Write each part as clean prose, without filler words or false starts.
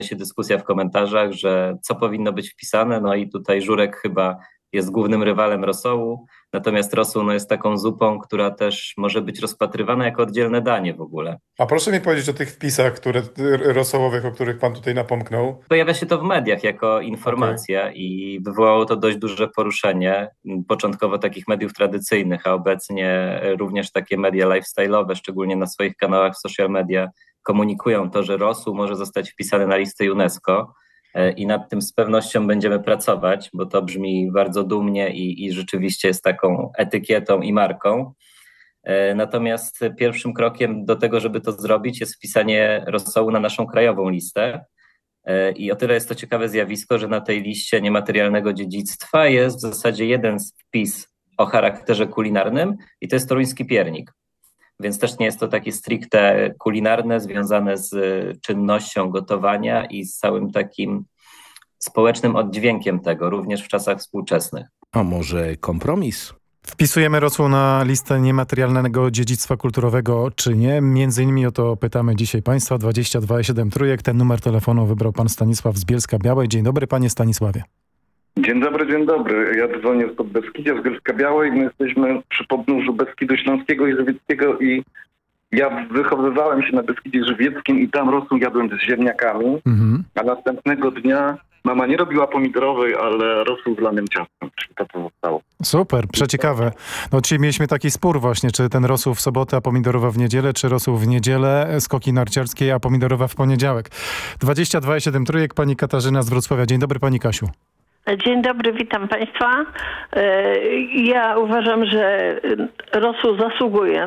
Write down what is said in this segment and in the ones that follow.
się dyskusja w komentarzach, że co powinno być wpisane, no i tutaj żurek chyba jest głównym rywalem rosołu, natomiast rosół no, jest taką zupą, która też może być rozpatrywana jako oddzielne danie w ogóle. A proszę mi powiedzieć o tych wpisach rosołowych, o których pan tutaj napomknął. Pojawia się to w mediach jako informacja i wywołało to dość duże poruszenie, początkowo takich mediów tradycyjnych, a obecnie również takie media lifestyle'owe, szczególnie na swoich kanałach w social media, komunikują to, że rosół może zostać wpisany na listę UNESCO. I nad tym z pewnością będziemy pracować, bo to brzmi bardzo dumnie i rzeczywiście jest taką etykietą i marką. Natomiast pierwszym krokiem do tego, żeby to zrobić, jest wpisanie rosołu na naszą krajową listę. I o tyle jest to ciekawe zjawisko, że na tej liście niematerialnego dziedzictwa jest w zasadzie jeden wpis o charakterze kulinarnym i to jest toruński piernik. Więc też nie jest to takie stricte kulinarne, związane z czynnością gotowania i z całym takim społecznym oddźwiękiem tego, również w czasach współczesnych. A może kompromis? Wpisujemy rosół na listę niematerialnego dziedzictwa kulturowego, czy nie? Między innymi o to pytamy dzisiaj Państwa. 22 trójek. Ten numer telefonu wybrał pan Stanisław z Bielska-Białej. Dzień dobry, panie Stanisławie. Dzień dobry, dzień dobry. Ja dzwonię z Podbeskidzia, z Bielska-Białej. My jesteśmy przy podnóżu Beskidu Śląskiego i Żywieckiego i ja wychowywałem się na Beskidzie Żywieckim i tam rosół jadłem z ziemniakami, a następnego dnia mama nie robiła pomidorowej, ale rosół z lanym ciastem. Czyli to zostało. Super, przeciekawe. No dzisiaj mieliśmy taki spór właśnie, czy ten rosół w sobotę, a pomidorowa w niedzielę, czy rosół w niedzielę, skoki narciarskie, a pomidorowa w poniedziałek. 22 trójek, pani Katarzyna z Wrocławia. Dzień dobry, pani Kasiu. Dzień dobry, witam Państwa. Ja uważam, że rosół zasługuje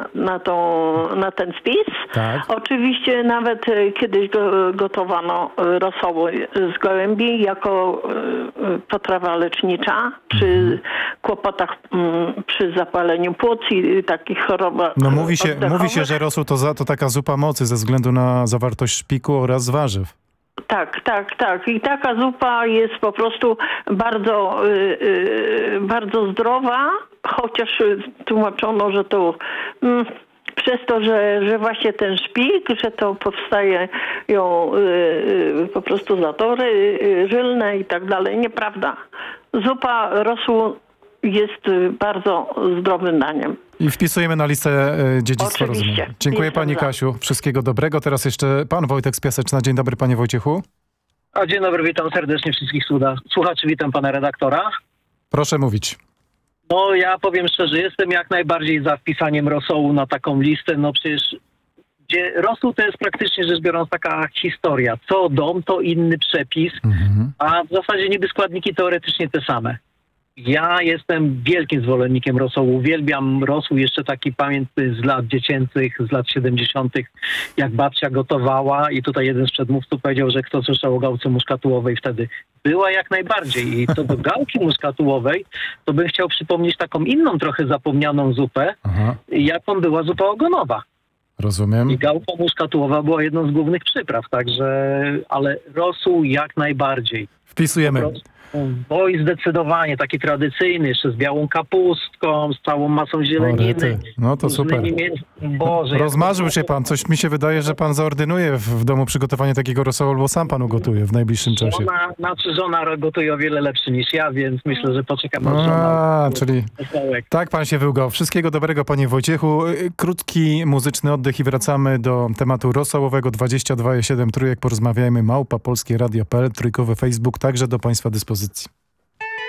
na ten spis. Tak. Oczywiście nawet kiedyś gotowano rosoły z gołębi jako potrawa lecznicza przy kłopotach, przy zapaleniu płuc i takich chorobach. No mówi się, że rosół to taka zupa mocy ze względu na zawartość szpiku oraz warzyw. Tak. I taka zupa jest po prostu bardzo, bardzo zdrowa, chociaż tłumaczono, że to przez to, że właśnie ten szpik, że to powstaje po prostu zatory żylne i tak dalej. Nieprawda. Zupa rosół jest bardzo zdrowym daniem. I wpisujemy na listę dziedzictwa, Oczywiście. rozumiem. Dziękuję pani Kasiu. Wszystkiego dobrego. Teraz jeszcze pan Wojtek z Piaseczna. Dzień dobry, panie Wojciechu. Dzień dobry, witam serdecznie wszystkich słuchaczy, witam pana redaktora. Proszę mówić. No ja powiem szczerze, jestem jak najbardziej za wpisaniem rosołu na taką listę, no przecież rosół to jest praktycznie rzecz biorąc taka historia. Co dom, to inny przepis, a w zasadzie niby składniki teoretycznie te same. Ja jestem wielkim zwolennikiem rosołu. Uwielbiam rosół jeszcze taki pamiętny z lat dziecięcych, z lat 70., jak babcia gotowała i tutaj jeden z przedmówców powiedział, że kto słyszał o gałce muszkatułowej wtedy. Była jak najbardziej. I co do gałki muszkatułowej, to bym chciał przypomnieć taką inną trochę zapomnianą zupę, jaką była zupa ogonowa. Rozumiem. I gałka muszkatułowa była jedną z głównych przypraw, także, ale rosół jak najbardziej. Wpisujemy. Bo i zdecydowanie taki tradycyjny, jeszcze z białą kapustką, z całą masą zieleniny. No to super. Boże. Rozmarzył się pan. Coś mi się wydaje, że pan zaordynuje w domu przygotowanie takiego rosołu, albo sam pan ugotuje w najbliższym czasie. Żona gotuje o wiele lepszy niż ja, więc myślę, że poczekam na żonę. Czyli tak pan się wyłgał. Wszystkiego dobrego, panie Wojciechu. Krótki muzyczny oddech i wracamy do tematu rosołowego. 22 trójek. Porozmawiajmy. @polskieradio.pl, trójkowy Facebook, także do państwa dyspozycji.